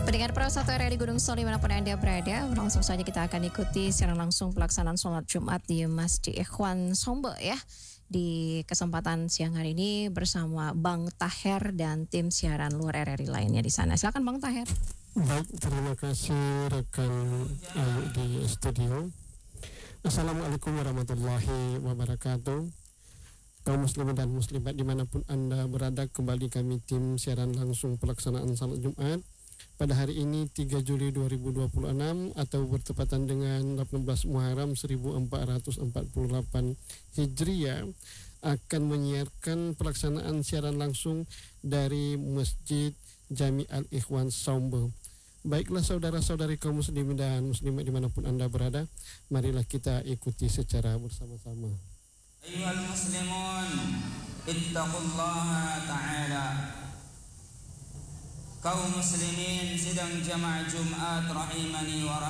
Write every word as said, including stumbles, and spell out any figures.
Pendengar Pro satu R R I Gunung Sol dimanapun Anda berada, langsung saja kita akan ikuti secara langsung pelaksanaan sholat Jumat di Masjid Ikhwan Sombe ya. Di kesempatan siang hari ini bersama Bang Taher dan tim siaran luar R R I lainnya di sana. Silakan Bang Taher. Baik, terima kasih rekan Ayu di studio. Assalamualaikum warahmatullahi wabarakatuh. Kaum muslimin dan muslimat dimanapun Anda berada, kembali kami tim siaran langsung pelaksanaan salat Jumat pada hari ini tiga Juli dua ribu dua puluh enam atau bertepatan dengan delapan belas Muharram seribu empat ratus empat puluh delapan Hijriah akan menyiarkan pelaksanaan siaran langsung dari Masjid Jami Al-Ikhwan Sombe. Baiklah saudara-saudari kaum muslimin dan muslimat dimanapun Anda berada, marilah kita ikuti secara bersama-sama. Ayyuhal muslimun, ittaqullaha ta'ala. Kaum muslimin sidang jamaah Jumat rahimani wa